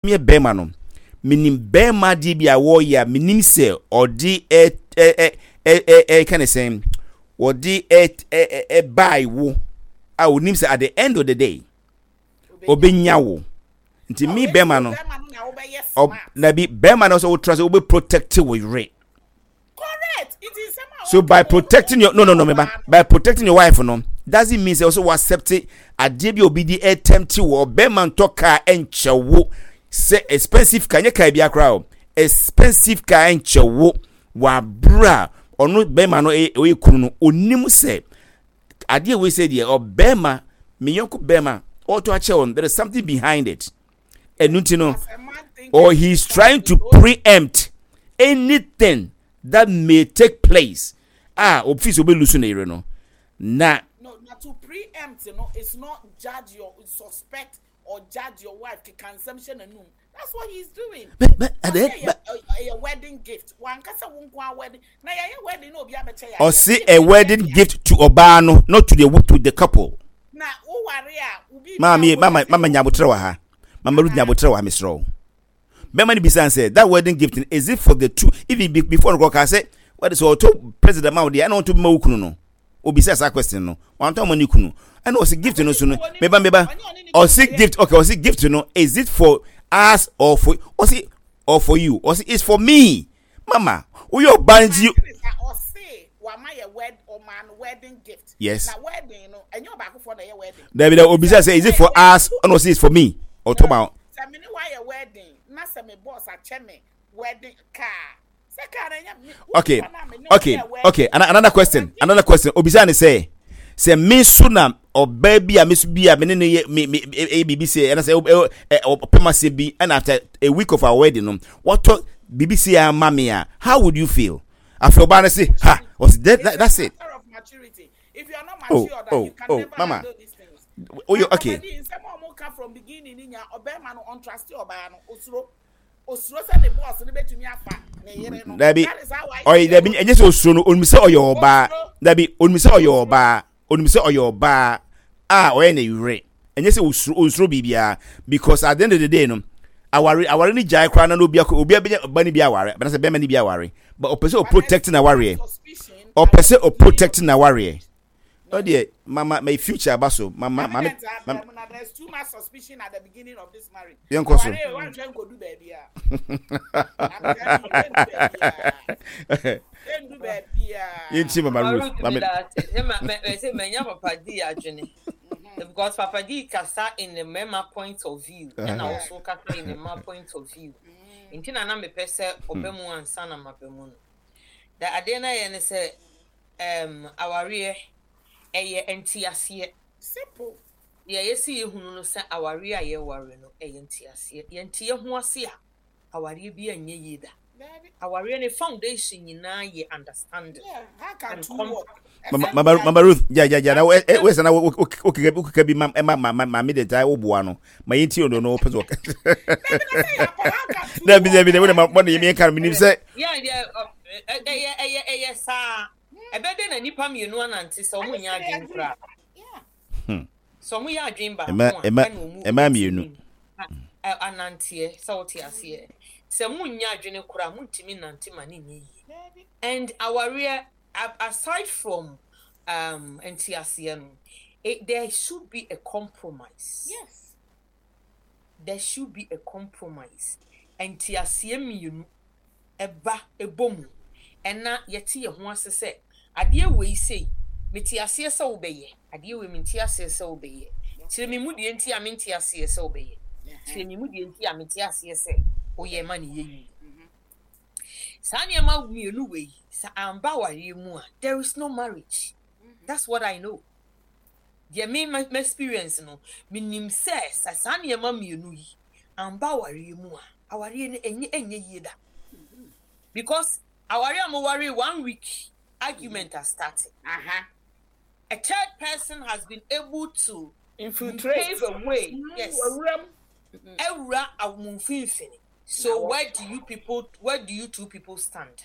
me bema no minim bema di bia wo ya minim se odi kind of saying odi buy wo a onim se at the end of the day obenya wo nti me bema no na bi bema no so trust we protect with rate. Correct. It is so by protecting your no by protecting your wife no doesn't mean say also accept it ade bi obi di attempt wo bema ntoka enchewo say expensive kanye kai bia kra expensive car enchewo wa bra onu bema no we kunu no onim say ade we say there bema me yonko bema auto ache on there is something behind it enunti or he's trying to preempt anything that may take place office obe lusu na ire no na to preempt, it's not judge your suspect or judge your wife to consumption and that's what he's doing. But a wedding gift. One kasa wunkwa wedding. Na ya wedding no be abeche ya. Or see a wedding gift to Obano, not to the couple. Na o ware a ubi mama nyabotre wa ha. Mama Ruth nyabotre wa misro. Bema ni bisan said that wedding gift is it for the two? If before go can say what is to president ma dey I want to be ukunu no. Obi say that question no. Wan to money kunu. And was a gift no so no. Meba. Or see gift okay, or see gift no. Is it for us or for for you? Or see it's for me. Mama, who you bind you? Or say wa my wedding gift. Yes. Na wedding no. And you back for the wedding. David Obi say is it for us or no see it's for me? Or to about. Say me why a wedding. Na say me boss a cheme wedding car. Okay. Another question. Obizani say me suna or baby a miss be a menene BBC and I say Pema say be and after a week of our wedding what BBC and mamia how would you feel? I feel bad say was that's it. If you are not mature you can never mama handle these things. You okay. Come from beginning in your obema no untrusty obano osuro the boss ni betumi afa na yere no that is how I Dabi enye so osuro no onmise oyo oba Dabi onmise oyo oba oye na yure enye se osuro bibia because at the end of the day no aware ni jai kra na no obi bani bi aware but say be mani bi aware but opese o protecting aware opese o protecting aware. Oh dear, mama, my future baso, mama. There's too much suspicion at the beginning of this marriage. Young Koso. Do baby. Because Papa D kasa in the mema point of view, and also kasa in the ma point of view. Intina na me pese obemu ansa na mapemu. The adena yene say aware eye entiasie simple yesi yehunu no se aware aye ware no eye entiasie yentie ho ase a aware bi anye yida aware ne foundation nyina ye understand how can two work Mama Ruth ja na we sana okay bi ma me dey wo boa no ma yenti ono no peso na bi we mo na yemi kan minim se sa ebede na nipa mienu anante so mu nya adwen kra so mu ya adwen ba ema mienu anante so ti ase se mu nya adwen kra mu ntimi nante mane ni and our real aside from NTAC no there should be a compromise. Yes, there should be a compromise. NTAC mienu eba ebomu ena yeti ye ho asese ade we say meti ase se obeye ade we meti ase se obeye tire me mu de nti amenti ase se obeye tire me mu de nti amenti ase se oye ma ne yeyi sanya ma mienu we sa amba ware mu a there is no marriage. That's what I know. The my experience no minim says sanya ma mienu yi amba ware mu a aware ne enye yida because aware am worry 1 week argument has started. A third person has been able to infiltrate pave a way. Yes. Eura amunfinfini. So where do you two people stand?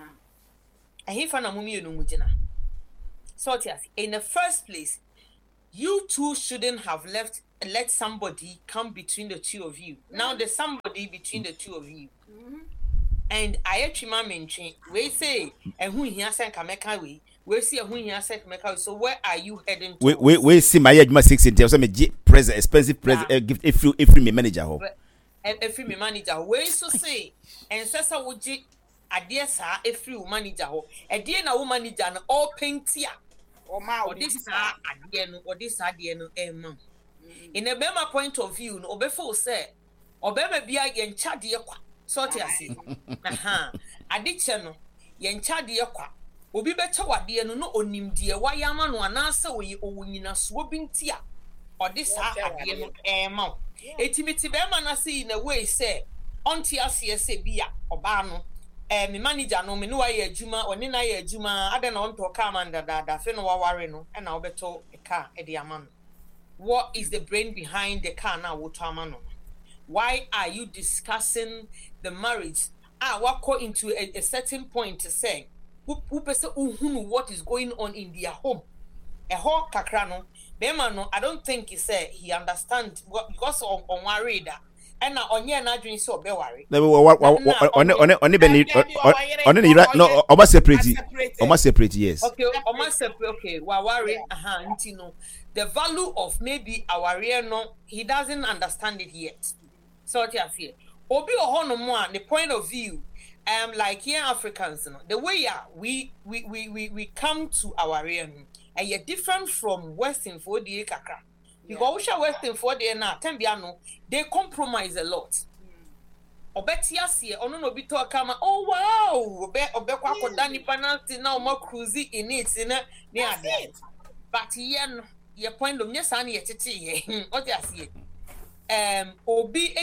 And if an amumi no mujina. So in the first place, you two shouldn't have let somebody come between the two of you. Now there's somebody between the two of you. And I actually mention we say and who he has sent Kameka we see who he has sent Kameka. So where are you heading to? We see my age 16 so me present expensive present gift if me manager ho. If me manager we so say and sasa would adeɛ saa efiri wo manager ho ɛdeɛ na wo manager no all paintia o ma o this adeɛ no or this adeɛ no ɛma in a bema point of view no obefo say obema bia ye ncha deɛ kwa so te ase addiction no ye ncha deɛ kwa obi becha wadeɛ no no onim deɛ wayama no anase oyi owunyina so bintia or this adeɛ no ɛma etimiti bema na say in a way say onti ase say bia oba no me manager no me no aye adwuma oni na aye adwuma ade na on to car man da fe no waware no e na obeto a car e de ama no. What is the brain behind the car na wo to ama no? Why are you discussing the marriage? What go into a certain point to say who person uhunu what is going on in their home. A whole kakra no be man no I don't think he understand what because of on worried that and now on na dream so be worry. On no almost separate yes. Okay, almost separate. Okay, worry ntino. The value of maybe our real no he doesn't understand it yet. So what you feel? Obi ohono mo the point of view like here Africans no the way we come to our real and you're different from Western for the kakra. Because we shall Western for the na tembiano they compromise a lot. Obetia see ono no bi to kama oh wow obe kwa kodani penalty na o cruise in it in ne ade. But yen ye point of nyesa na ye tete ye. What you see? Obi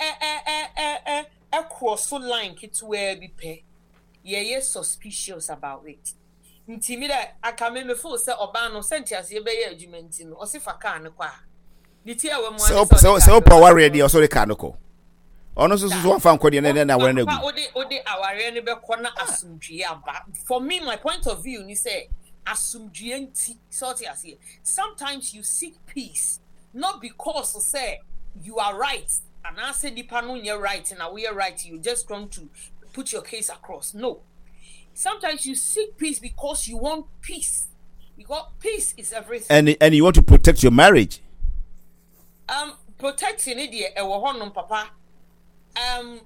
cross line kitwe bi pe. Ye suspicious about it. Ntimida akame me fo se oba no sentias ye be ye adwumenti no o se fa car ne kwa niti a we mo so power ready o so the car no ko ono so fa nko de na were na gu odi aware ne be ko na asumdwe aba. For me my point of view ni say asumdwe nti sentias ye sometimes you seek peace not because say you are right and I say dipa no you right and we are right you just want to put your case across. No. Sometimes you seek peace because you want peace. Because peace is everything. And you want to protect your marriage. Protecting it papa. And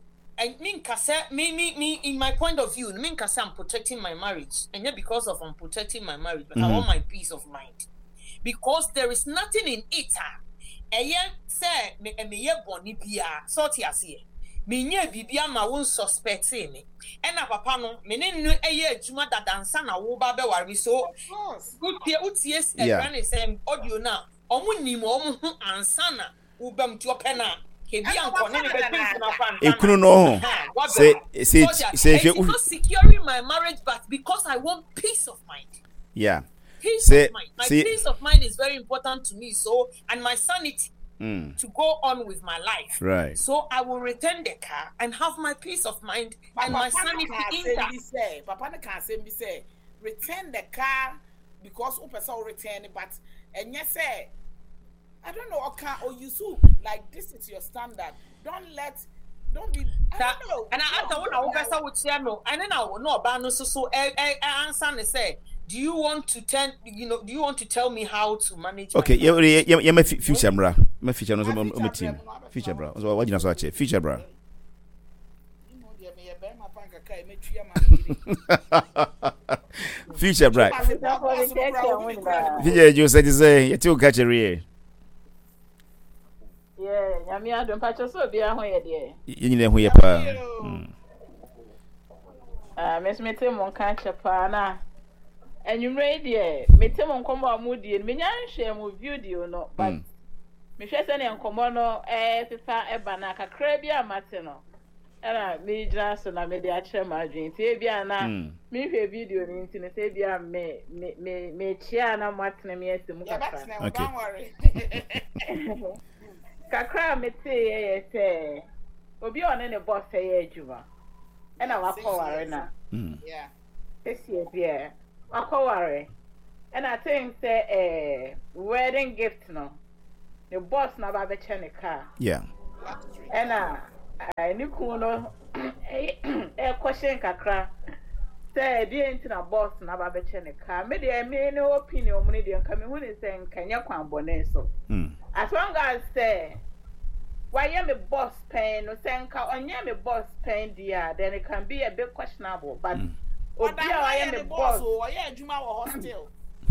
me in my point of view, I'm protecting my marriage. And yet because of I'm protecting my marriage, but I want my peace of mind. Because there is nothing in it. Say me boni bia sorti asie. Me nye bibia ma won suspect me. Ena papa no me ne nu eye adwuma dadansa na wo ba be ware so good tie uties e say audio na omu nim omu hu ansa na wo bam to pena ke bia nko ne be tin na fan ekunu no say not securing my marriage but because I want peace of mind. Yeah. Peace of mind. My peace of mind is very important to me so and my sanity to go on with my life. Right. So I will return the car and have my peace of mind and my sanity intact. Papa can't say return the car because person will return it, but and yes say I don't know okay or you so like this is your standard. Don't be I don't know. And I don't know person would say no. And then I will know about no so answer and say do you want to tell me how to manage? Okay, my future bra. My future no so team. Future bra. So what you know so ache? Future bra. Future bra. Future you say you too catch a yeah, nyame adom pacho so bia ho ye de. Yinye ho ye pa. Mesmete mon kan chepa na enwumre de metem nkomo amudie me nyan hwe mu video no but me hwe se ne nkomo no fifa eba na kakra bia amate no era me jira so na me de a kire ma adwen tie bia na me hwe video ni ntine se bia me chia na matne me asem kakra. Okay. Kakra me te se obi one ne boss ye adwuma ena wakọ ware na yeah esi bia wakọ ware And I think say wedding gift no. The boss na ba be che ne car. Yeah. And ni kuno question kakra. Say the internet boss na ba be che ne car. Me dey me no opinion mo ni dey nka me hu ni say nkanya kwan bone so. As long as say why am a boss pain no say nka onye me boss pain dia, then it can be a bit questionable, but Obia I am a boss or yeah juma or hostel.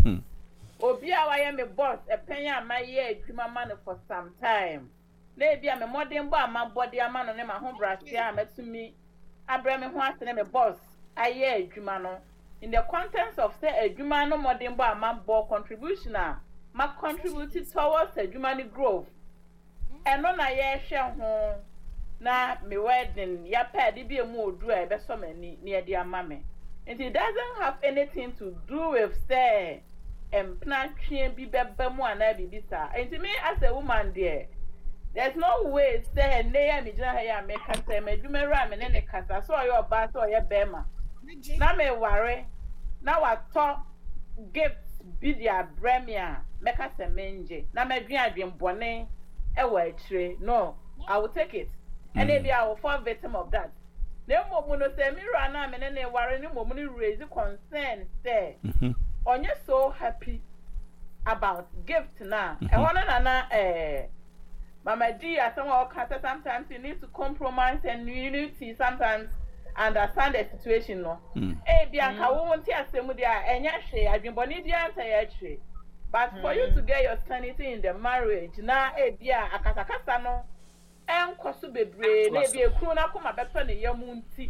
Obia I am a boss a penya my year juma man for some time. Maybe I'm a modern bar my body a man on my home brass yeah met to me. Abraham wants to name a boss a year juma no. In the contents of say a juma no modern bar man ball contribution my contributed towards a jumani growth. And on a year share home na me wedding ya pay di be mo do e be so many near their mammy. And it doesn't have anything to do with say plant be bemo and I be bitter. And to me as a woman there, there's no way say near me jaya make can say me do me ram and any casa so your bass or your bema. Now me worry. Now I talk gifts be their bremia make us a mange. Now me dream bonnet a way tree. No, I will take it. And maybe I will fall victim of that. No more no say me run am and any worry no more raise concern say. On you so happy about gift now. And one another Mama D as someone sometimes you need to compromise and you need to sometimes understand the situation no. Bianca won't hear some with their and yashi I've been bonny the answer. But for you to get your sanity in the marriage now bia akasakasa no enkoso bebre na bia kru na koma beto ne yamunti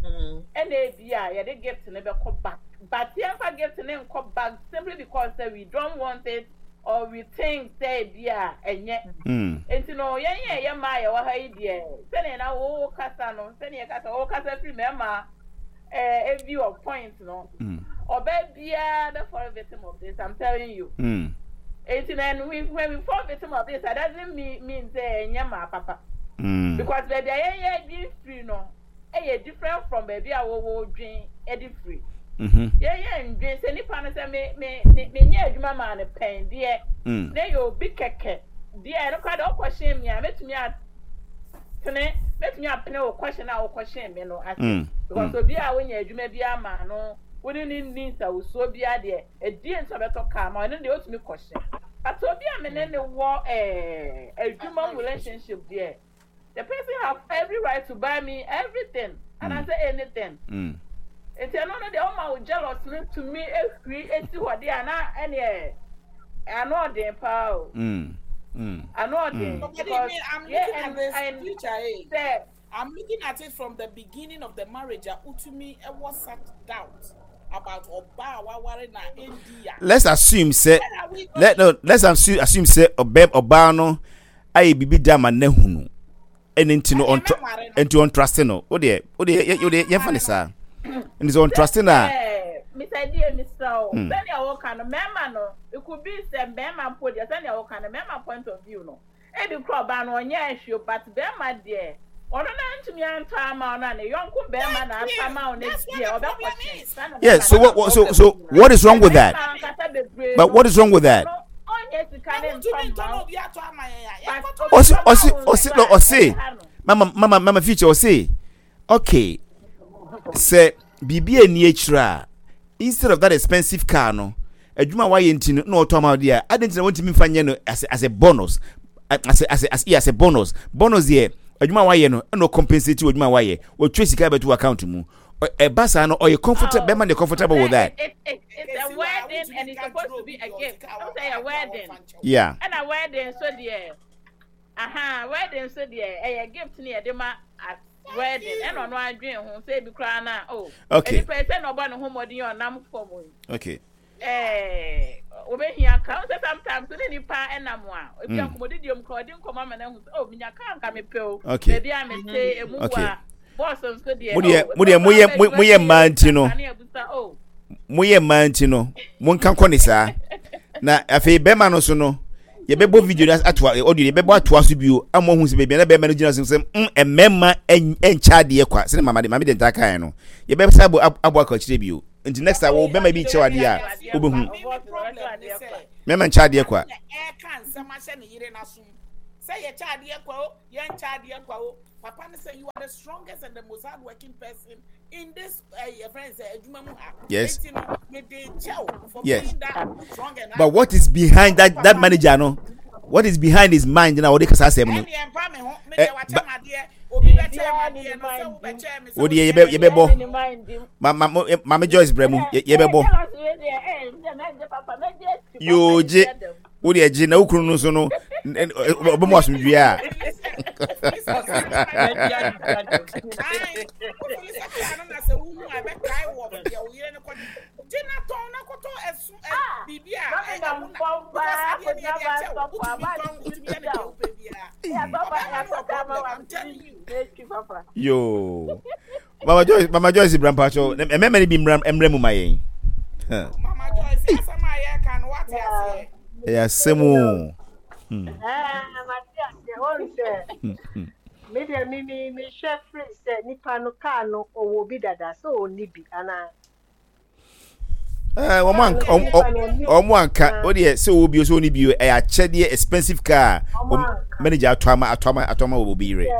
bia ye de gift ne be ko back but ye fa gift ne nko back simply because we don't want it or we think say bia enye enti no ye ma ye wa ha ide se ne na wo kasa no se ne kasa wo kasa free me ma a view of points no Obebia the for victim of this I'm telling you when we fall victim of this that doesn't mean say nyama papa because baby I be free no different from baby I will drink free and drink say nipa no say me nya adwuma ma ne pen there na you big keke there no kwada o question me metumi a tene metumi a pene o question na o question me no because obi a wonya adwuma bia ma no wouldn't need to so be there a dear sabato come on and the ultimate question. But so be a man in the war a human relationship there. The person have every right to buy me everything and I say anything. It's another the Oma with jealous to me every what they are not any I know they power. I know they because I'm looking at this future. I'm looking at it from the beginning of the marriage. Utumi was such doubt about Oba na India. Let's assume say let's assume say Oba no aye bibi dama nehunu enti no on trust no o de ye fa ne sa enti on trust na Mr. Dear Mr. Send your kind of member no it could be say member point send your kind of member point of view no e be crop ban on nya issue but member there ono na ntumi antama na ne yonko be ma na antama on next year obe yes so what is wrong with that? But what is wrong with that? Mama future o say okay say bibi eni echira instead of that expensive car no adwuma wa ye ntino na otoma dia adentina wonti mi fanye no as a bonus as a bonus here adwuma wa ye no compensate adwuma wa ye o trace ka beto account mu e basa no you comfortable be man dey comfortable with that. It's a wedding and it's supposed to be a gift. I'm say a wedding. Yeah. And a wedding so there. Wedding so there a gift near dem at wedding and on one dream who say be cry na okay. Any person oba no homodi on nam form. Okay. Obe here count sometimes so any pa enamo a if you commodity dem call din come ma na hu me nya kan ka me pe okay. Baby I me say emu wa boss so there. Muye manti no. Muye manti no. Monka kɔ ne saa. Na afei bema no so no. Ye bebo video das atwa audio ye bebo atwa so bio amo hu se bebia na bema no gina so sem emema encha de kwa se mama de ntaka kan no ye bebo sabo abo aka chire bio Until next time, we may be chadia. problem is Memon chadia qua. Can some machine here in Asum. Say a child dear quo, young child dear quo. Papa say you are the strongest and the most hardworking person in this your friends yes. Yes. But what is behind that manager no? What is behind his mind now? What they can say no? Mama Joyce Bremu yebebo. Yo je wo de je na ukuru no so no obomo asumdua. Yo, Mama Joyce Brampacho, many be emblem my. Mama Joyce, can what I say? Yeah, Semu. Me chef said nipa no car no o bi dada so oni bi ana Omuanka o de so obi so oni bi e a chede expensive car manager atoma obi re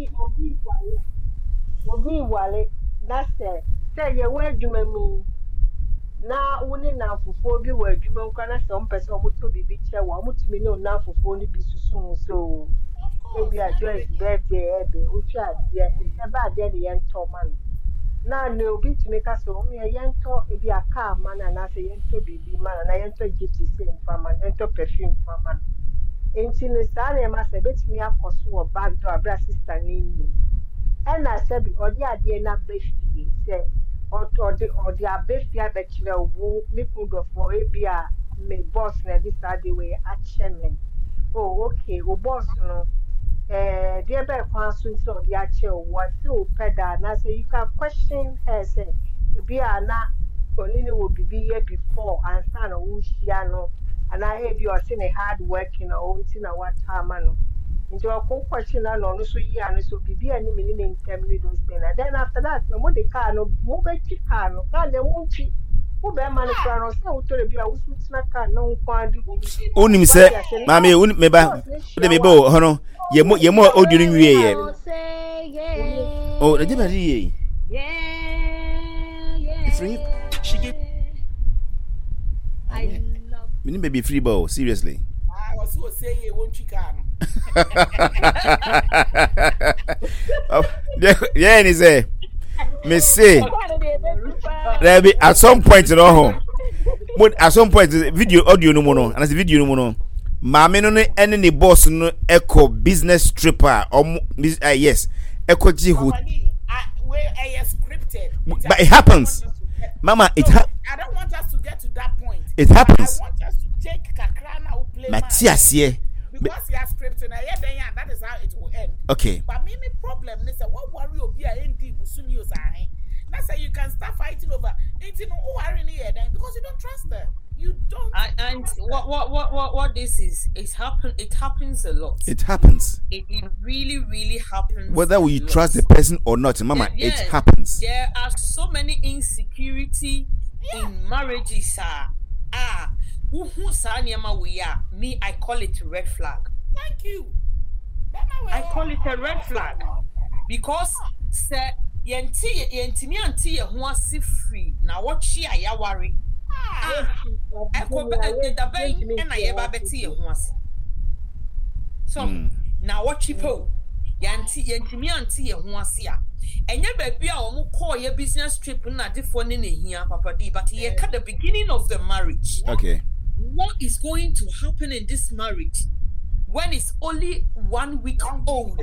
obi wale na say ye we adwuma mu na woni na afofo bi wa adwuma nkwa na some person o muto bibi che wa mutumi ne na afofo ni bi susun so obi a Joyce birthday ebe uchi adie ebe adie de yento man na no obi tumi ka so me yento ebi aka man na say yento bibi man na yento gift say mfama yento perfume mfama enti ne sa na ma say betumi akoso wo bag do abra sister ni ni e na say bi odi adie na befie say odi abefia be kire wo mi kundofo ebi a me boss na this Saturday we achievement. Oh, okay. O boss no. Dear be kwanso so the achieve what so peda na say you can question her say be a na only will be here before and stand o shia no and I hear you are saying a hard working or until na what time no. Into a question na no so year no so be any meaning in terminate those things. And then after that no more the car no more be car no car the munchi who be man no so to be a usuna car no kwadu onim se mama me ba de me bo hono ye mo audio nwie ye oh de ba ye yeah free she get I love me baby free ball seriously I was so say you won't chicken yeah ni say me say there be at some point in home but at some point video audio no more and as video no more maame no any boss no echo business tripper or yes echo ji who scripted but it happens mama it I don't want us to get to that point it happens I want us to take kakrana who play Matthias here because you are scripting that is how it will end okay but me problem is what worry obi a ndi busumi osahin na say you can start fighting over it no worry ni here then because you don't trust them you don't and what this is it happens a lot it happens it really happens whether you trust the person or not mama it happens there are so many insecurity in marriages who sa niema we are me I call it red flag. Thank you. I call it a red flag because say yentimi anti ye ho ase free na wo chi aya ware da ben na ye ba beti ye ho ase so na wo chi po yentimi anti ye ho ase a enye ba bia o mo call ye business trip na defo ne na hia papa di but ye at the beginning of the marriage okay what is going to happen in this marriage when it's only 1 week old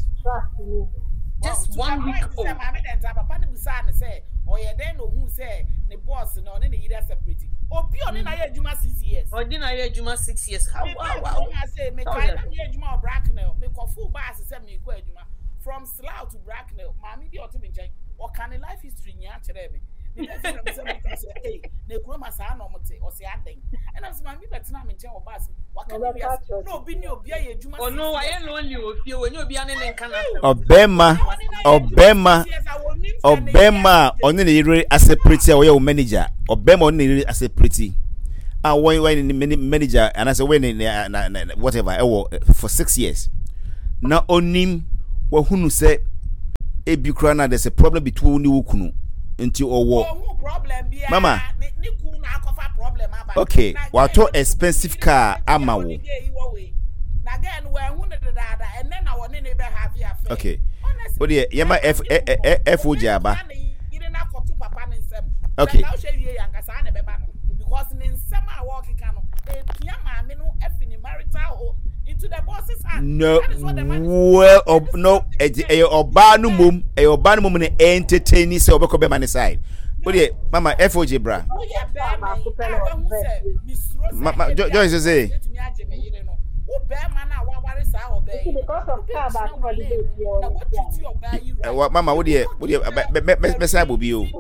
just 1 week old papa ni busa na say oye den no hu say ne boss no ne yira separate obi oni na ye adwuma 6 years odi na ye adwuma 6 years how I say me kai na ye adwuma o Bracknell me ko full bus say me ko adwuma from Slough to Bracknell mami bi oto me nchen o kan life history nya kire me hey ne kuro masa na omote o se aden and I'm mami betina me nchen o bus waka no obi ni obi ye adwuma oh no I no only o fie we ni obi ane ne nka na Obama on the as a pretty or manager. Obama on the as a pretty. And when manager and as a winning whatever for 6 years. Now on him, well, who say a Bukrana, there's a problem between you kunu until or war. Mama. Okay, what to expensive car amawo. Okay. What the yama FOJ aba. Okay. Because in summer walking cano, into the boss's hand. No, well, no, a barnum mum, a barnum and entertaining so Bokobe man side. What the Mama FOJ bra. Joyce say. What Mama, what the best will be you?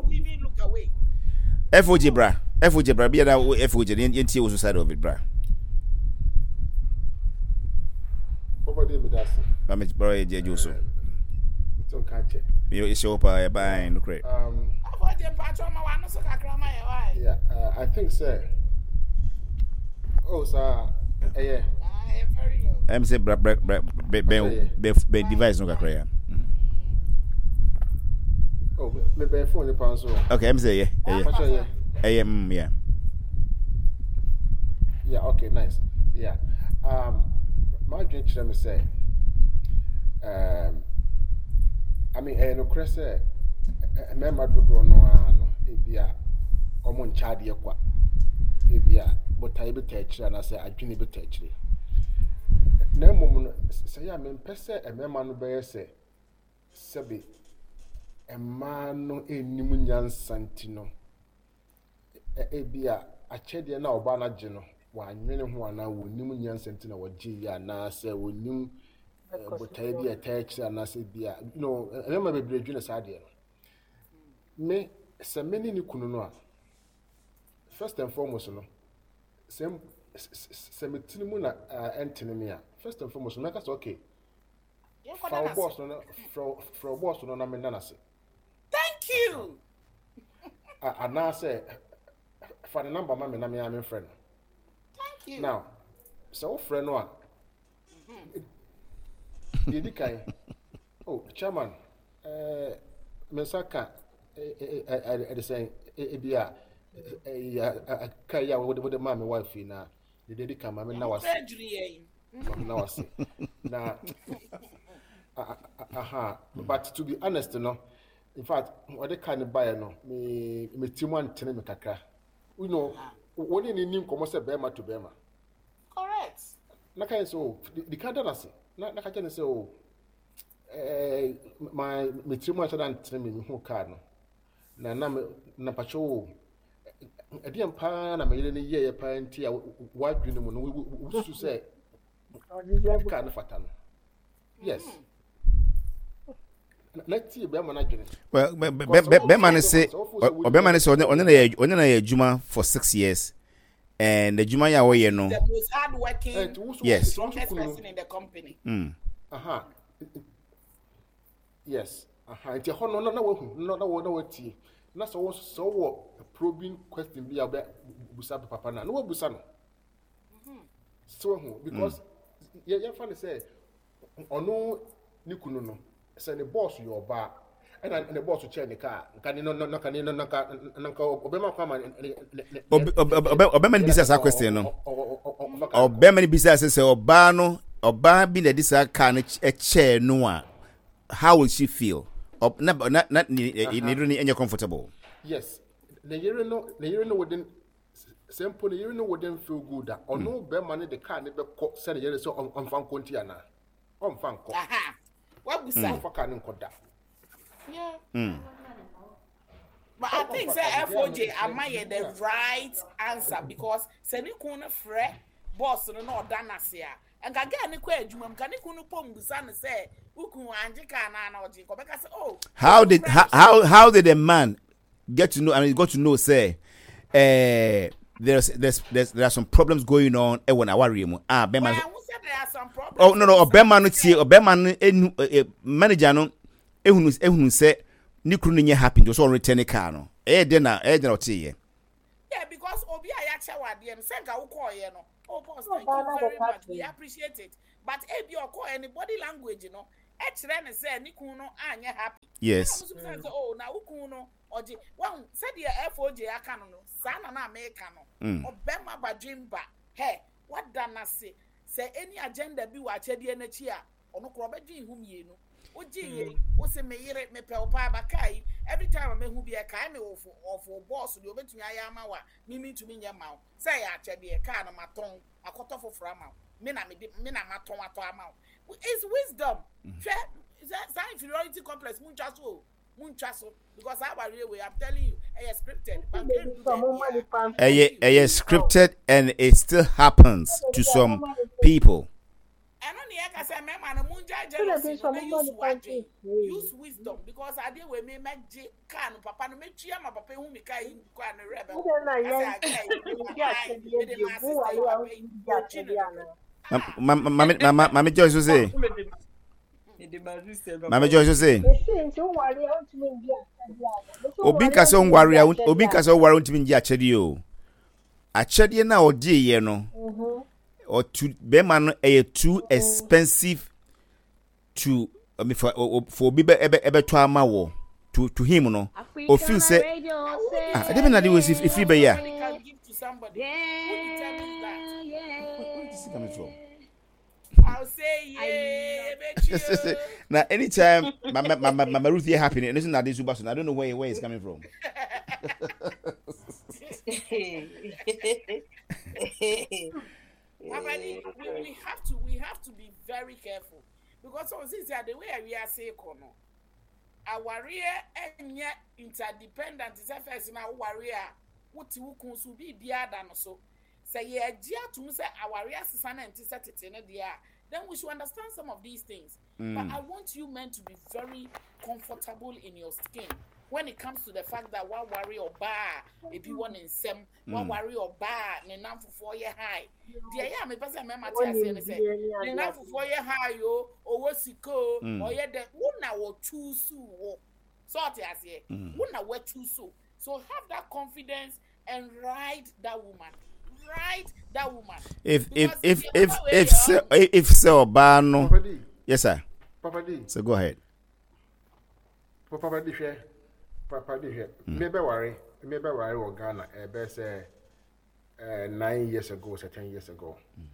FOJ bra. FOJ bra, be that FOJ, the NT was side of it, bra. I'm it's bro, Jejuso. You show up a buying the crate. Yeah, I think, sir. Oh, sir. Yeah. I'm say device no cray. Oh, maybe phone pounds. Okay, I'm say yeah. Yeah. Yeah, okay, nice. Yeah. My dream to say, I mean, no crest, remember to draw no, Ebia, Omon Chadi, Ebia, but I be touched, and I say, I dream be touched. No moment, say, I mean, Pesse, a man bear say, Sebi, a man no a Nimunian Santino. Ebia, a chedia now, Bana Geno. One minute one now will Nimunian Sentinel or Gia Nasa will new but I be attached and I said, Bia. No, I remember the Junior's idea. Me, some many Nikunoa. First and foremost, no. Some Tinimuna Antonia. First and foremost, make us okay. For Boston, for Boston, on Amenanasi. Thank you. And now say, for the number, Mammy, I'm a friend. Now, so friend one. Oh, Chairman, Mesaka, I say, Ebia, a Kaya with the mammy wife now. The day come, I mean, now I see. Now, but to be honest, no, in fact, what they kind of buy, no, me Timan Tenemaka. We know. What do you need to Bema to Bema? Correct. Naka so the candidacy. Naka can say, oh, my Mitrimo than Timmy who card. Na patrol. A dear pan, I made a year parent, what do you know? We say, can't fatan. Yes. Let's see, Berman. Well, Berman say, Berman is on a Juma for 6 years, and the Juma Yawa, you know, the most hardworking, yes, strongest person in the company. Yes. It's a honor, no, not so probing question be about Busab Papa. No, Busano. So, because you're funny say, or no, Nikuno. Send the boss your bar, and the boss will check the car. Can you not Obama come and Obama business a question? Obama business say Obano, Obama be the this car a chair no. How will she feel? Not any comfortable. Yes, the year no wouldn't simple. The year no wouldn't feel good. Or no bear money the car never send a year so on Fan Contiana. On Fan. What was that for canning Koda? Yeah. But I think that FOJ am I the right answer because Senikuna Fre boss no Danasia. And again, the question, can you pom Busan say, Uku Anjika and Ojiko? Oh, how did a man get to know? I mean, got to know, say, there are some problems going on. When I worry, Bema. Oh no, Obama no tie Obama no manager no ehunu say Nikru nye happy to so return a car no. Dena otie. Yeah, because Obi Ayacha Wadi and Senka Uko, oh, boss, thank you very much. We appreciate it. But if you call any body language, H say Nikuno, and you're happy. Yes. Oh, now Ukuno, or well, said the FOJ Akano, Sana Mekano, or Bema Bajimba. Hey, what Dana say? Say any agenda be watched the energy, or no Crobeji whom you know. Oji, what's a mayor, me pelpa bakai. Every time I may who be a kind of boss, you bet me I am our mimi to me your mouth. Say I tell be a kind of my tongue, a cut off of Rama. Mina maton at our mouth. It's wisdom. It's inferiority complex, Munchaso, because I really, I'm telling you, I scripted. Scripted, and it still happens to some people. And only I say, man, Munja jealousy. Use wisdom because I did with me make can Papa no make my papa who me kai can rebel. Mama Joyce was saying. Mama Joyce was saying. Obinka so worry to me achedi achedi na odi ye no. Or to Beman too expensive to for be ebe to amawo to him no or feel say I didn't know was if he be ya I'll say yeah. Now anytime my Ruth here happy and listen to this I don't know where it's coming from. We have to be very careful because on this the way we are saying kono our rear and interdependent is first now warrior what you can so be than so say yeah dear to say our rear sana and set it in then we should understand some of these things. But I want you men to be very comfortable in your skin when it comes to the fact that one worry or bar if you want in some one worry or bar in a for 4 year high. Dear, yeah, me person, my Matthias say, enough for 4 year high, yo, or what's it called, or yet the one or two so sort as ye, one hour too so have that confidence and ride that woman. Ride that woman. If so, Bano, yes, sir. Papa D. So go ahead. Papa D. Papa D. Maybe worry or Ghana, a say 9 years ago, 10 years ago.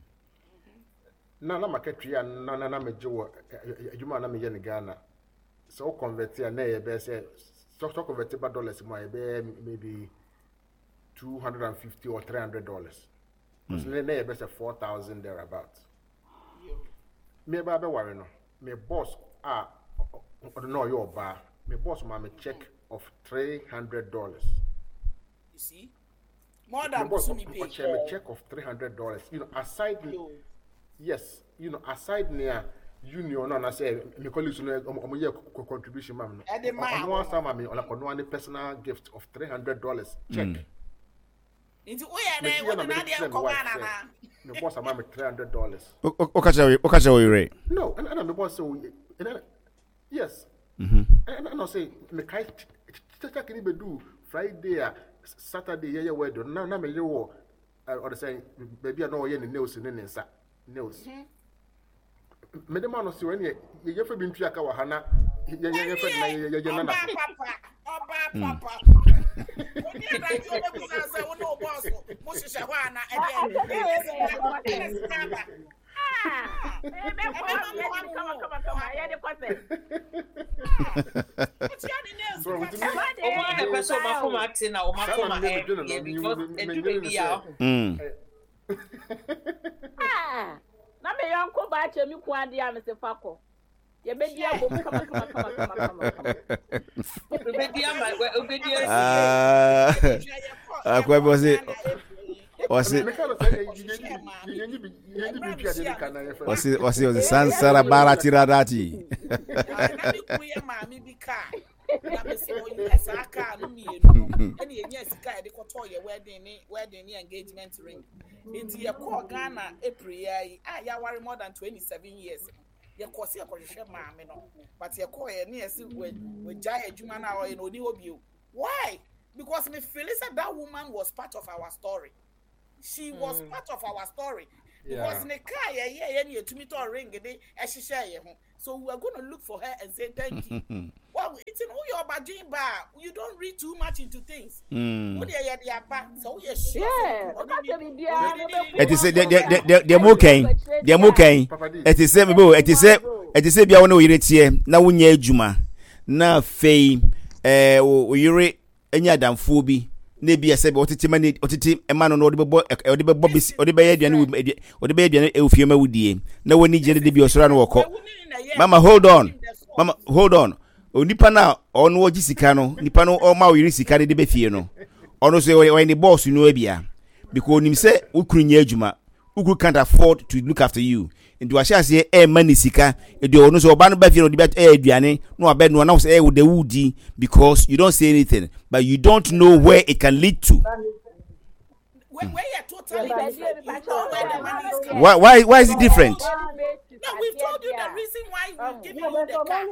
Nana Maketria, Nana Mejo, Jumana Miyan Ghana. So convert your name, say, so converted by dollars, my maybe $250 or $300. Because they best 4,000 thereabouts. Me baby worry no. Me boss no your bar. Me boss me check of $300. You see? More than me check of $300. You know, aside yes, you know, aside near union no, I say me colleagues no contribution mam no. One time me on one personal gift of $300 check. Into what na ko na me boss am $300. Okacha we rate. No, and me boss so yes. And I say me kai check ni be do Friday Saturday yeah we do na me you or the say baby no ye nails in nsa nails. Me dem no see when ye fa bi ntua ka wa hana ye fa na ye na papa was it Sansara Baratiradati? Into your core Ghana, April, I worry more than 27 years. Ye kosi e kohwehwe maame no. But ye ko ye na yesi we jai adwuma na o ye no ni obi. Why? Because me feel that woman was part of our story. She was part of our story. Because ne car ye to me to ring de ehihye ye ho. So we are going to look for her and say thank you. Well, it's in all your budget bar. You don't read too much into things. What they are their back. So yes, it is the mokain. It is say bia wona oyire na wonya adwuma na fei oyire enya damfo bi na bia se be otete ema no ode bebo bisi ode be aduane efiema wudie na woni gye de bia osora no woko mama hold on onipa na ono wogi sika no nipa no o ma oyire sika de be fie no ono so we ni boss no abia because onim se ukrunya adwuma ukru can't afford to look after you into a say money sika e ono so oba no ba fie no de be aduane no abed no na say with the woody because you don't say anything but you don't know where it can lead to. Where you're totally different. Why is it different? No, we've told you the reason why we're giving you the car.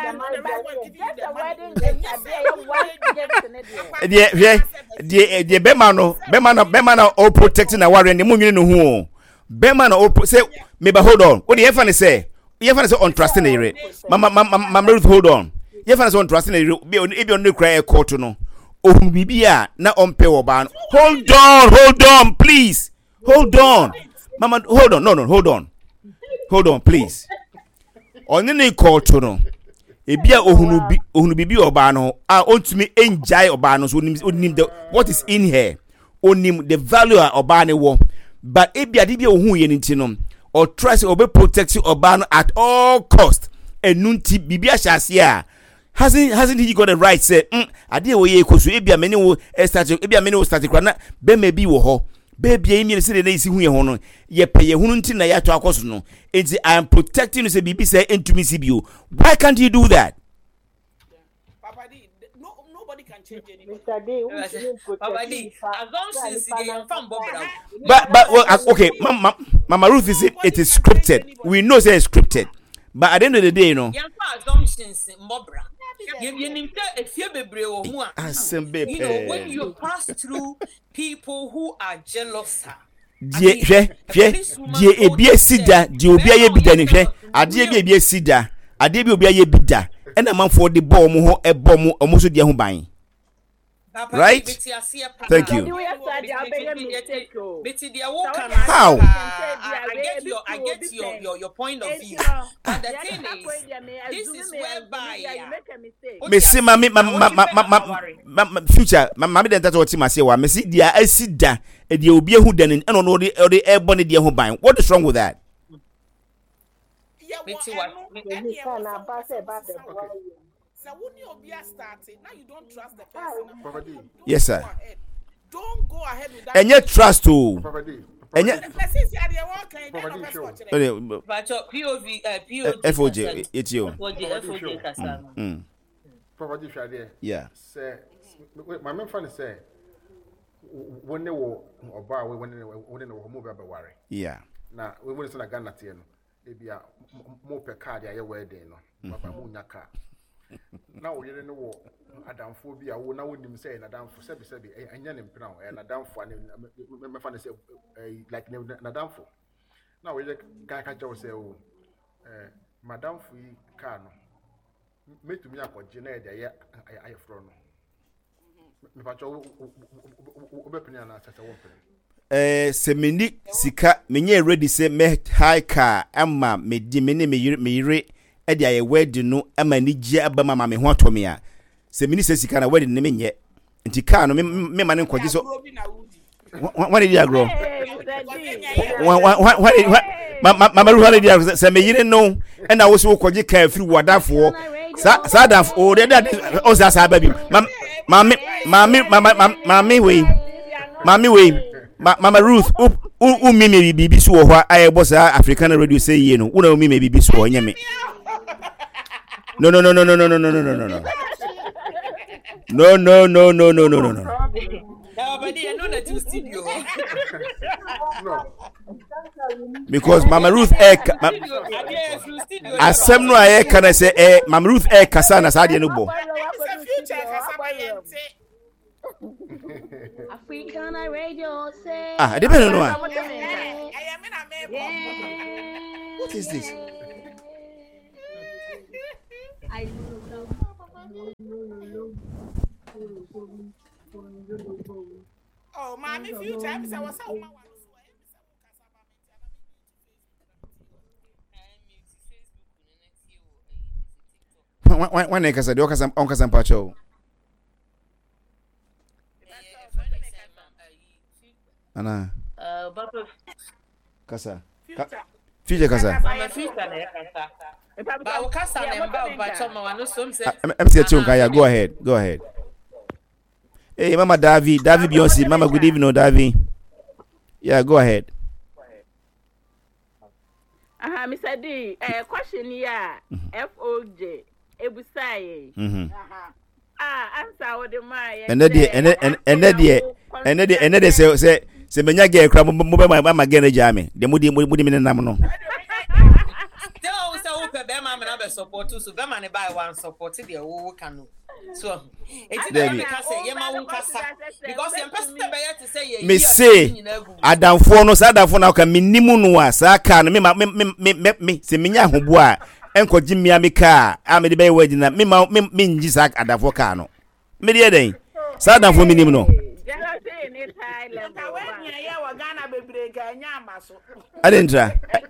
The Bema no all protecting a warrior and the moon who Bema no say maybe hold on. What do you ever say? You ever say on trusting the Mama Ruth, hold on. You ever say on trusting the be on the cry a court no. Oh, Bibia na on pay oban. Hold on, please. Hold on. Mama, hold on. No, hold on, please. On any court no. Ebia ohunu bibi oba no a ontumi enjai oba no so onim the what is in here onim the value oba ne wo but ebia de bia ohun ye nti no or trust obe protect oba no at all cost enunti bibi ahase a hasn't he got the right say ade wo ye ekosu ebia meni wo start kra na be maybe wo ho baby emi se de isi hu ye ho no ye pe ye hunu nti na ya to akoso no enti I am protecting you say bibi say entumi sibio. Why can't you do that? Papa D, nobody can change anybody. Papa D, assumptions they fan bobra. But well, okay, Mama Ruth is it is scripted. We know say it's scripted. But at the end of the day, you know. Assumptions bobra. You know, when you pass through people who are jealous, die ebia sida die obi aye bida ne hwe ade ebia sida ade bi obi aye bida ena manfo de ball mu ho ebo mu omo so de ho ban. Right? Thank you. How? I get your point of view. But the thing is, this is whereby me see future mama den tata oti mase wa me see dia asida e dia obi ehu den eno no de ebo ne dia ho ban. What is wrong with that? So when you be starting, now you don't trust the person. Yes, sir. Don't go ahead with that. And yet trust to. And yet. FOJ, it's you. Probably shade. Yeah. Say, my main friend say, when they were about when they were move up a worry. Yeah. Now we wouldn't say a gun at the end. Maybe a more per card, ya wedding, no, Papa Munyaka. Now we didn't know Adam phobia. We now wouldn't say Adam for Sebi, and Yanim Brown, and Adam for my friend say, like Nadam for. Now we just can't say, Madame Free Cano. Made to me up with Jenna, I have thrown. Semini sika menye ready say me high car amma me di me ne me yire e dia ye wedding no ama ni gye abama ma me ho atomi a semini se sika na wedding ne menye nti car no me ma ne nkwaji so what did you agro mama ru hale dia se me yire no e na wo so kwaji car free wadafo sa daf o de o sa ba bi mami we Mama Ruth, who me be so what I was African radio say you know, who me be so nyame. No. No. But I know that you studio. because Mama Ruth asem no aye kana say Mama Ruth kasa na sa de no bo African radio say they better know. What is this? Oh, mommy, future. I was When they kasa, they kasa mpacho. Ana. Kasa. Future kasa. Mama future na kasa. Ba o kasa na mba mpacho ma wano so mse. MC Chunka, go ahead. Hey, Mama Davi Beyonce, Mama, good evening, Davi. Yeah, go ahead. Mr. D, question here, FOJ, Ebusai. Answer what the my. And that say menya get crab mama get jame. The mudi nam no. Tell us how pe be ma na be support so be ma ne buy one support the wo kanu. So it's the say ye ma won kasa because your person be to say ye me say adamfo no sa adamfo na ka minimu no a sa ka no me se menya hobo a enko gimia me ka a me de be wadi na me nji sa adamfo ka no me de den sa adamfo minimu no adentra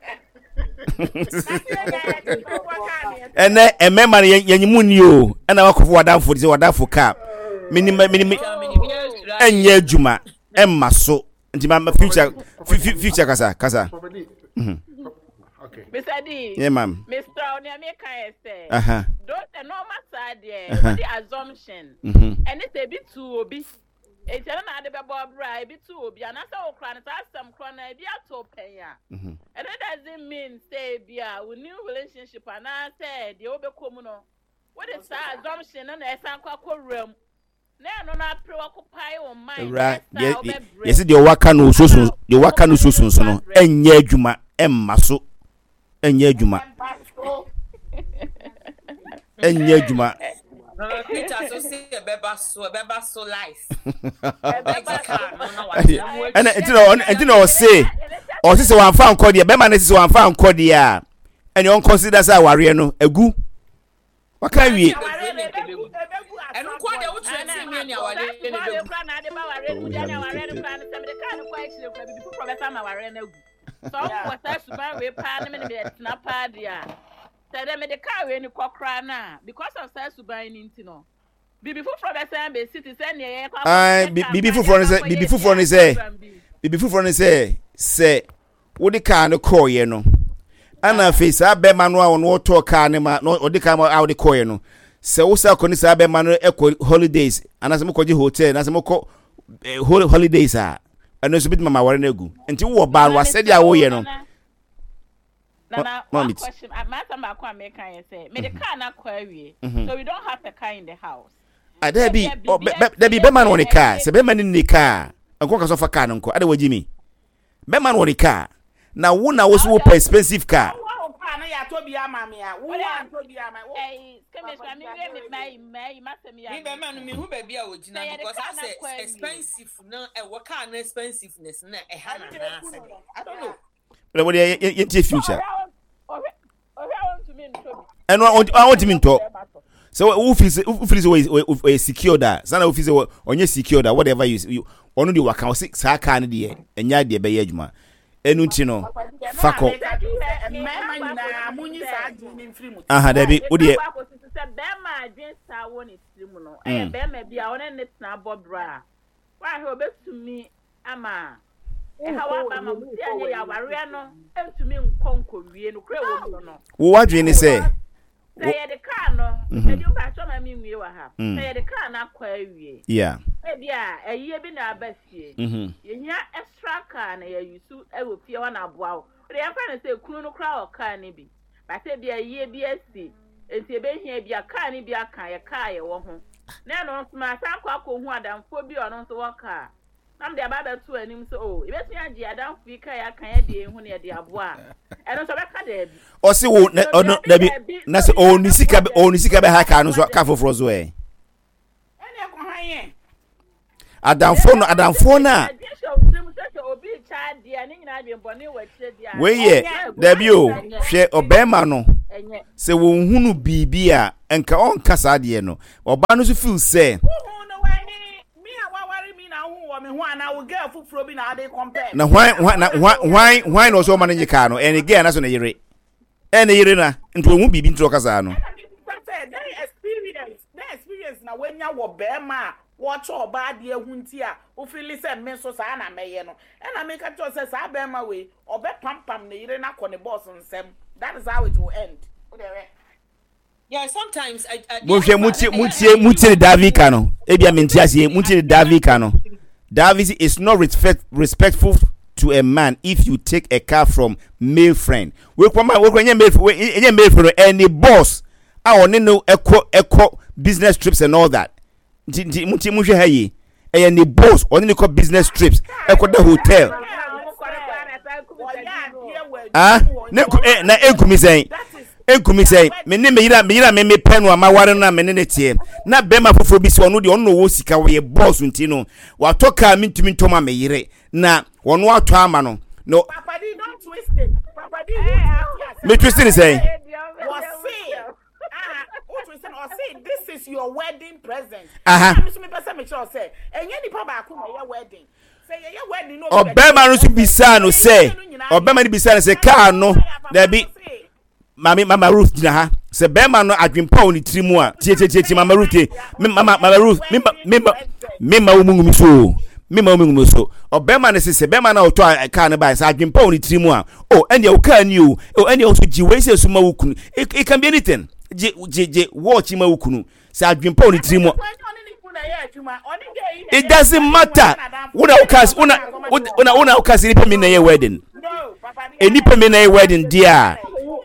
ene emema yanyimu ni o na wakofo wadamfo di wadamfo ka minima enye adwuma emma so nti ma future kasa okay Mr. D yeah ma'am Mr. Onyameka say don't the normal side there the assumption and it's a bit too obi it's na de be bobra e bit too obi and asa okra na some krona e bia to penya and that doesn't mean say bia we new relationship and I said the obekom no what is that assumption na esan kwa room na no na pre occupy on mind right yes the waka no so no enye adwuma emma so enye adwuma Peter so say beba so life. And it say or say one fan call there be man say one fan call there and you consider say ware no agu waka wie and ko dey wo twenty million ware ne said me the car when you kokra na because of say suban ninti no before from the be city say near before say wo the car no call ye no ana face abema no a no to car ne ma no the car out the call ye no say wo say ko ni say abema no eco holidays ana say mo koji hotel na say mo ko holidays a ana so bit mama ware na egu enti wo ba wa say dia wo ye no one question. Say, me the car not query, so we don't have the car in the house. There be man on the car. Say, be man in the car. I'm going to suffer car. Uncle, I don't want Jimmy. Be man on the car. Now, one hour was whoop expensive car. Expensive no, what kind of expensiveness? I don't know. What you future? And I want him to. So who is secure that? Sana who is on your secure that whatever you only the work out 6 can the and ya de be ejuma. Enuntino. Fako. There be odi Bema against our one is Simono. Bema be our own net na Bobra. Why he obey to me ama what do you say? Say the car no, you pass on me we were have. Say the car na query. Yeah. Maybe a year been our best year. You extra car na you so I will fear one abow. They are trying to say Kuno crowd car nibi. But say be a year BSC. And say be here be a car ni be a car ya won ho. Na no my son kwa ko hu adam phobia no so car. I'm the about two and him so. If it's not the Adam Fika, I can't be when you're the Abua. And also, I can't. Or see, oh, no, that's all Nisika be Hakan, so Cafo Frozway. Adam Fona. Weye, debut, share Obama no. Se wo hunu bibia enka on kasa de no. Oba no so feel say. Na why no so manage car no and again na so na yire. And yire na nto hu bibi ntro kasa no. Experience na when ya wo bema watch oba de ehunti a o feel say me so sa na meye no and I make a choice say sa bema we obe pam na yire na ko ne boss nsem. That is how it will end. Yeah, sometimes I mutie David kano ebia mentiasie mutie David kano. David is not respectful to a man if you take a car from male friend. We male friend any boss our no echo business trips and all that. Mutie hayi any boss only go business trips echo the hotel. Na enkumi say me ne me yira me penu ama ware na me ne tie na bema fofo bi se ono de ono wo sika wo ye boss nti no wa toka mintumi ntoma me yire na wono ato ama no Papa di don't twist it. Papa di me twist it say this is your wedding present. Me person me sure say enye nipa ba ko na your wedding. Say your wedding no obema no so bisa no say obema ni bisa no say car no there be Mama Ruth dina ha se bema no adwempa oni trimu a tie Mama Ruth Mama Ruth mema umungumi so obema ne se bema na oto aka ne ba se adwempa oni trimu a ene o ka ni o ene o so ji we se so ma wukunu it can be anything je watch ma wukunu se adwempa oni trimu it doesn't matter una ukasi ni pe me na ye wedding eni pe me na ye wedding dia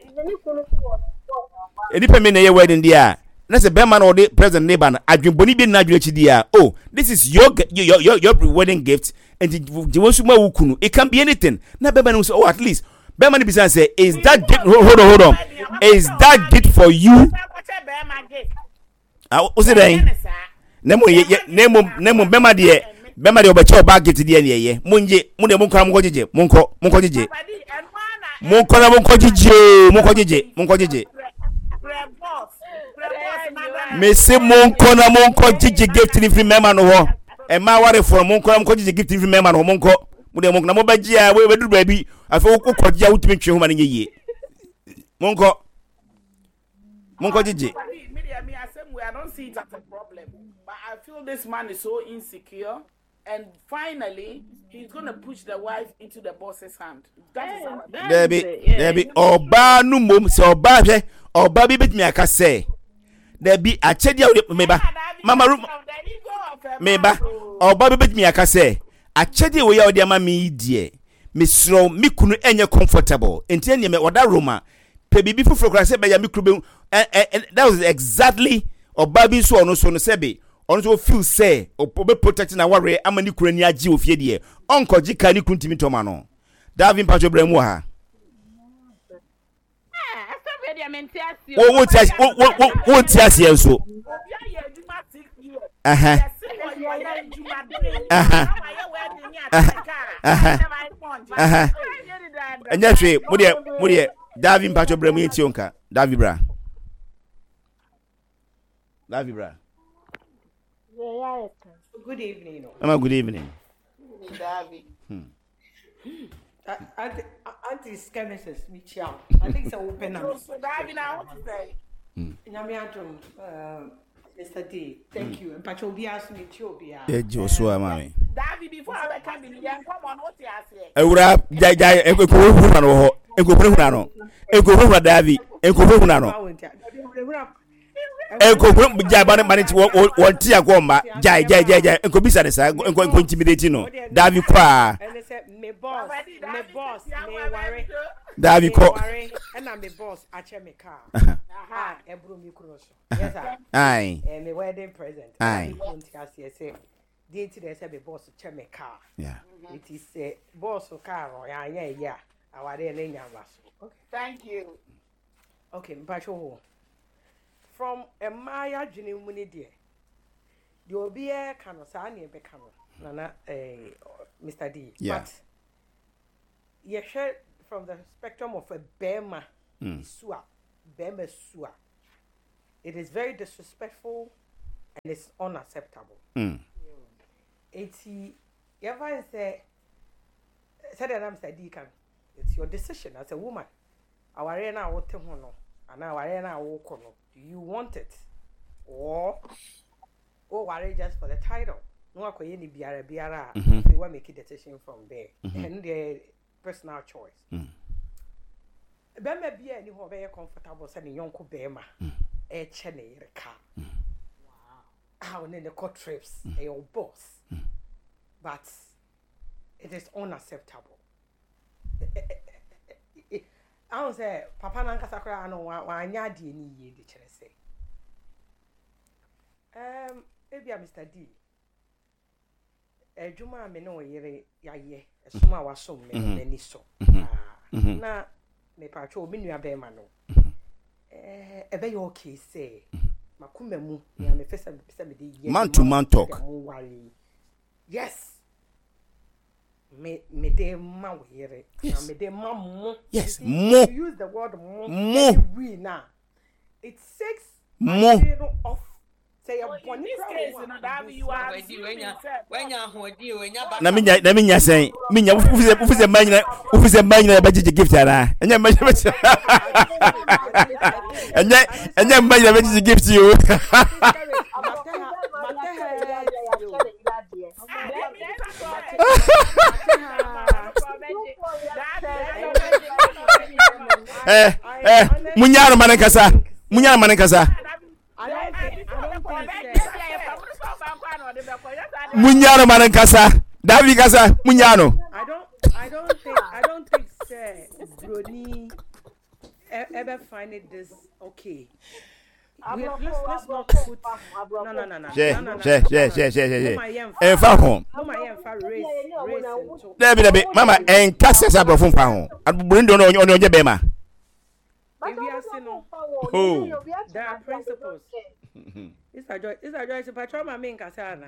Enipa me na ye wedding dia na se be man or the present neighbor adwemboni bi na adwechi dia this is your wedding gift and the wonsuma wukunu it can be anything na be man say at least be man be say is that gift hold on is that gift for you o say then nemo be man de obeche oba gift dia ne ye munje mu de munkwa munkojije munkojije munkojije me se monko jiji gift ni free member no ho e ma ware for monko jiji gift ni free member no monko mu de monko na mo bagia we duru ba bi afa ukojia utimi twe ho ma ne yeye monko jiji me I don't see it as a problem but I feel this man is so insecure and finally he's going to push the wife into the boss's hand. There be oba nu mom se oba bi betimi aka say there be achede meba mama room meba oba bi betimi aka say achede wo ya odi ama me die me sro me kunu enye comfortable enti ene me oda roma pe bibi fufuro kra say be ya me kuru that was exactly oba bi so ono so no sebe ono so feel say obe protect na ware ama ni kura ni agi ofie die onkoji ka ni kuntimi toma no Davin Pacho Bremu ha what tiasi enso anya hwe mudie Davin Pacho Bremu yetionka Davi bra Good evening. Good evening. Davi. Auntie Skenesis, Michelle. I think it's open up. So Davi now what to say? Nyamiatum, Mr. D. Thank you. And Pachobia Smitobia. Joshua mami. Davi before I come in here, come on, what you say? Ewura jai ekopuru no ho. Ekopuru no. Ekopuru Davi. Ekopuru no. Ekopuru jai bani wonti agomba. Jai. Ekobisa ne sa enko intimidate no. Davi kwa. Me boss, me worry. Davi ko. And I'm the boss. I check my car. Aha, ebru mi kuroso. Yes sir. Aye. Me wedding present. Aye. Say the internet say be boss to me car. Yeah. It is a boss of car or yeah. Our day name okay. Thank you. Okay, mpacho. From a Maya Juni Muni dear. The Obia cano sani be cano. Nana Mr. D. Yeah. But you share from the spectrum of a Bema Sua. Bema Sua. It is very disrespectful and it's unacceptable. It's ever say said I'm Mr. D can. It's your decision as a woman. Our arena will tell no, and our arena will no. Do you want it? Or worry just for the title? No, I can biara. So you make a decision from there. And the personal choice. Bema be any who very comfortable sending young Bema a cheney car. Wow. How in the court trips a your boss. But it is unacceptable. I don't say Papa Nanka Sakura no one yadi ni ye de chere say. Maybe Mr. D. Juma me no yere ya ye. Suma wa so me ni so. Na me pacho me nua be ma no. Ebe yo okay say. Makuma mu ya me fesa me de ye. Man to man talk. Yes. Me de ma were. Yes. Me de ma mo. Yes, mo. mo. Use the word mo. Mo. We now. It takes Mo. off. Say a In this case, you know, that you are when you're Na minya say minya ufuse manya ba jiji gift ara enya manya enya manya ba jiji gift you munyaro manenkasa munyano manenkasa Davi kasa munyano I don't think sir Brony ever find it this okay. Let's not put no. Fa ho. Dabi mama en kasa sabrofo fa ho. Abubrindo no onye bema. Oh, there are principles. It's a joy to patrol my main casana.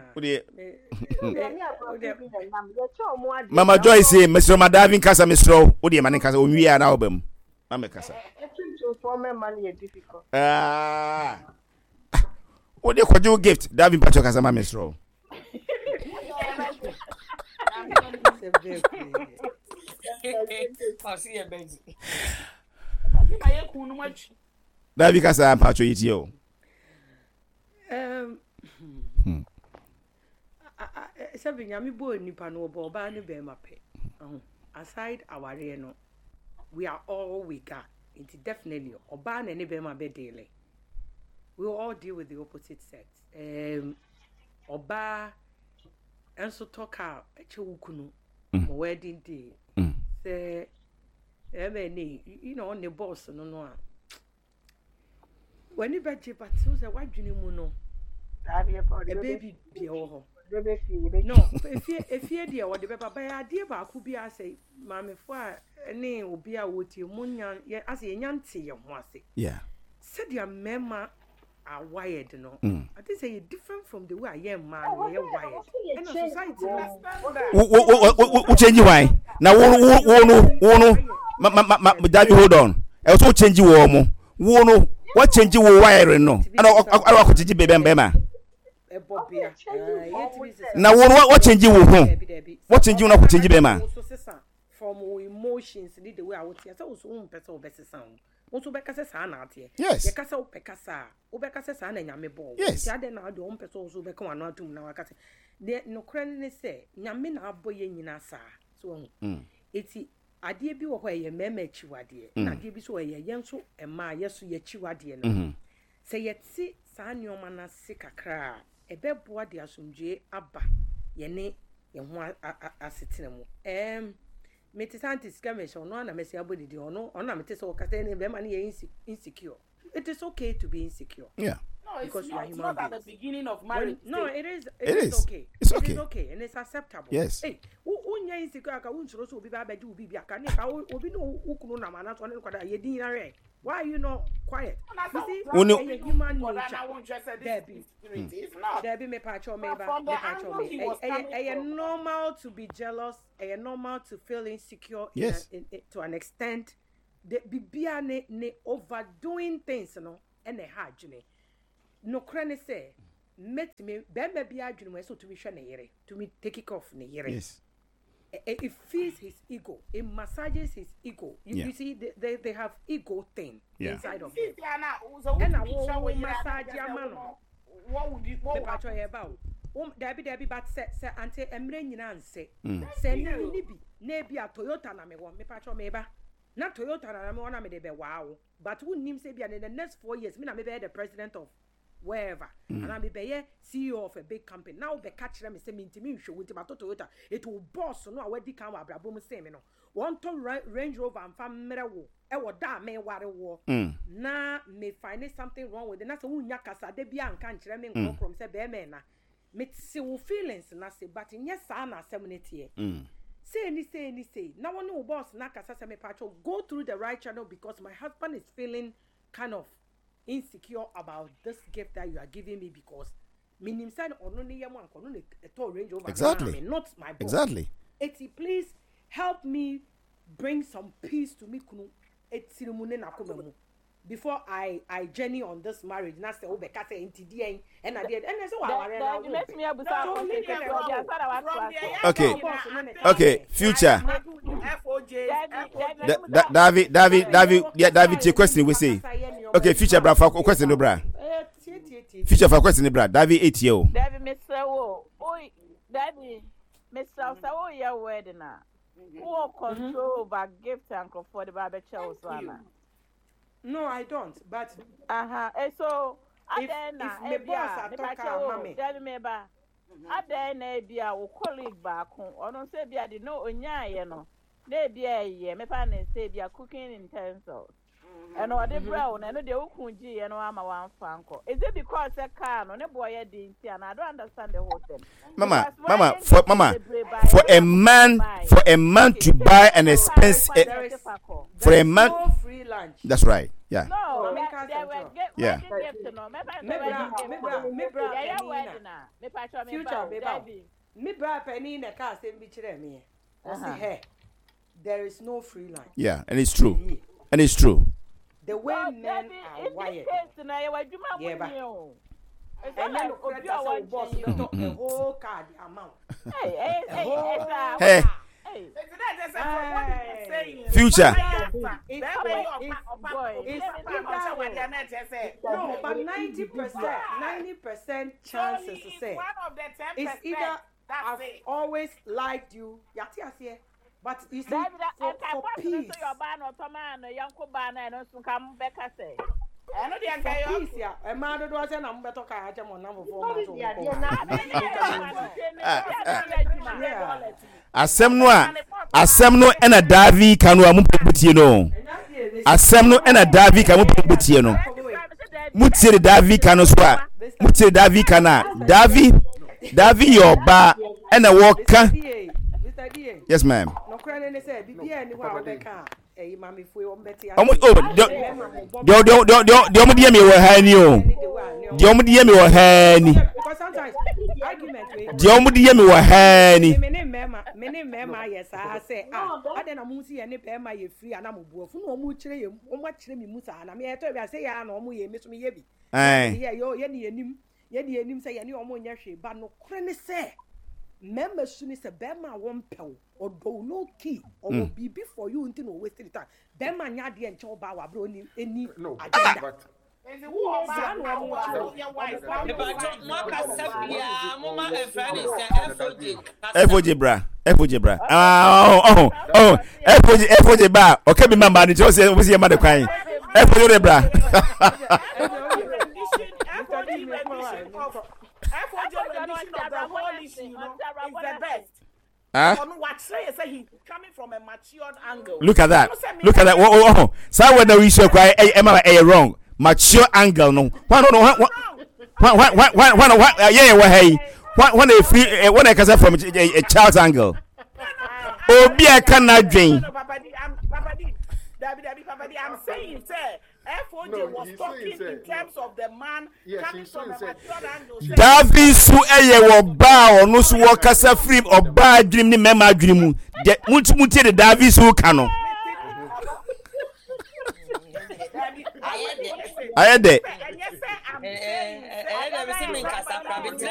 Mama Joy say, Mr. Madavin Casa Mistro, Udi Manicasa, we are an album. Mama Casa. What do you gift? Davin Patrick as a Mistro. Davi Casa Patrick is you. Seven yami boy nipa no oba ne be mape. Aside our no, we are all we got. It definitely oba ne be ma be daily. We will all deal with the opposite sex. Oba enso talk out eche wukunu mo wedding day. Say you know on the boss no. When you bet you but so say why dwene mu no. A baby be ho. No, if you dear what the papa by idea ba ku bia say mama fo a ne obi a wotie munya as ye nyante ye ho ase. Yeah. Said your mema are wired no. I think say different from the way I am man we are wired. And society no. Change why? Now wo Davi hold on. E so change wo mo. Wo no what change wo wire no. And I ko change bema. Now what change wo ho? What change una ko change bema? From emotions the way I would say so person best sound. Also bekasa sa na ate. Yes. Ye kasa o pekasa. O bekasa sa na nyame bo. Yes. Ya de na de on person also beka wana atum na wakase. De no kran ne se nyame na aboye nyina sa. So eti ade bi wo ho ye mema chiwade. Na ade bi so ye yenso ema yeso ye chiwade no. Se yeti sa nyoma na sikakra ebe boa de asomdwe aba ye ne ye ho asetena mu. Meti scientist commission no na mesi abodi di ono na meti so kasa ne be man ye insecure. It is okay to be insecure. Yeah. No, because you are it's human not at beings. the beginning of marriage. No, stage. it is. It is. Okay. It's It okay. is okay, and it's acceptable. Yes. Hey, unya insecure ka unsoro so obi ba be do bibi aka ne ka obi no ukunu na mana so ne kwada ye din yare. Why are you not quiet? You see, When human But nature. I won't just say this Debbie. spirit is not. Debbie me pacho me But ba from the me pacho angle he was me. coming It's from. normal to be jealous. It's normal to feel insecure. Yes. To an extent. The bibia ne overdoing things, no, and a hard journey. No crane say, met me, ben be adwene so to be share yere, to me take it off ne yere. Yes. It feeds his ego. It massages his ego. Yeah. You see, they have ego thing inside of them. And I will massage your man. What would you Me what pacho ye ba o. Debbie but say ante emre nyina nse. Say ni bi na bi a Toyota na me wo. Me pacho me ba. Na Toyota na me wona me de be wow. But who nim say bia in the next 4 years me na me be the president of wherever. And I be CEO of a big company. Now be catch them say me ntimi hwe with my Toyota. It will boss no awadi kan wa abrabo mu say me no. One ton Range Rover and famre wo. E wo da me ware wo. Na me find something wrong with it. Na say unya kasa de bia nka nkyere me nkokrom say be me na. Me see wo feelings na say but yes na asem ne tie. Say any. Now one no boss na kasa say me pacho go through the right channel because my husband is feeling kind of insecure about this gift that you are giving me because minim say ono ne yam anko no ne to Range Rover. Exactly. Not my boss. Exactly. Eti please help me bring some peace to me kunu etirimune na komemu before I journey on this marriage na say obeka say ntidi en na dey and say wa ware na let me abusa Okay, future. FOJ. David, your question we say. Okay, future bra for question no bra. Future for question bra. David 8 year. David Mr. Wo. Oi, David Mr. Sawo ya wedding na. Who control over gift and for the barbecue one. No, I don't. But So if my boss are talking, David meba. Ada na bia wo colleague ba ko. Ono say bia de no onyaye no. Na bia ye me pa na say bia cooking utensils. And or the brown and the Okunji and Wama Franco. Is it because a car no boy didn't see and I don't understand the whole thing? Mama, for a man to buy an expense for a man no free lunch. That's right. Yeah. No, yeah. Me bra penny in the car say me chire me. Hey, there is no free lunch. Yeah, and it's true. And it's true. The way men are wired. Yeah, but and then the boss a whole card amount. Hey. Future. No, but 90% chances to say it's either I've always liked you. But you see, for peace. A man that was an umbeto kaja on number 4 Asem no ena Davi kanu amupebutie no. Asem no ena Davi kanu amupebutie no. Mutie Davi kanu so a. Mutie Davi kana. Davi yoba ena woka. Yes ma'am. No cry any say bibia any wa obeka. Eh mami fu o mbeti. The omudi me wo ha ni o. The omudi me wo ha ni. Because sometimes argument we. The omudi me wo ha ni. Me mema yes I say ade na mu si ye ne pema ye free ana mo buofu no mu kire ye o ma kire mi musa na me eto bia say ya na o mu ye me so me ye bi. Ye yo ye ni enim say ye ni o mu nya hwe ba no kore ne say member suni say bema won pew or do no key or be before you until no waste the time bema nya de enche oba wa bro ni any agenda. FOJ bra. FOJ bra. Okay, be member ni say we see the kwan. FOJ bra. Is the best. He's coming from a matured angle. Look at that. So whether we should cry, am I wrong? Mature angle, no. Yeah, when a free when I can from a child's angle. Oh, be a cannot drink. I'm saying, sir, FOJ was talking in terms of the man coming from a mature angle. Davi su eye wo ba onu su wo kasa free oba dream ni mema dream de muti de Davi su ka no ayede